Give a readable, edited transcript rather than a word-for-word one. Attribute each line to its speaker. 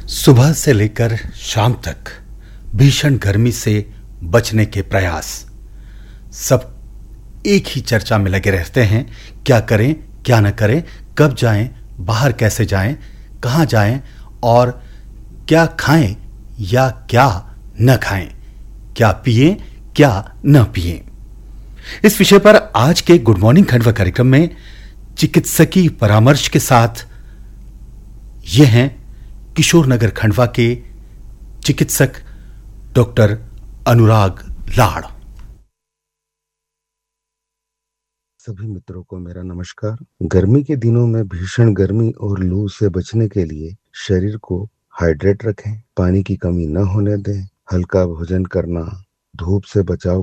Speaker 1: सुबह से लेकर शाम तक भीषण गर्मी से बचने के प्रयास, सब एक ही चर्चा में लगे रहते हैं। क्या करें, क्या न करें, कब जाएं, बाहर कैसे जाएं, कहां जाएं और क्या खाएं या क्या न खाएं, क्या पिएं, क्या न पिएं। इस विषय पर आज के गुड मॉर्निंग खंडवा कार्यक्रम में चिकित्सकीय परामर्श के साथ ये हैं किशोर नगर खंडवा के चिकित्सक डॉक्टर अनुराग लाड़।
Speaker 2: सभी मित्रों को मेरा नमस्कार। गर्मी के दिनों में भीषण गर्मी और लू से बचने के लिए शरीर को हाइड्रेट रखें, पानी की कमी न होने दें, हल्का भोजन करना, धूप से बचाव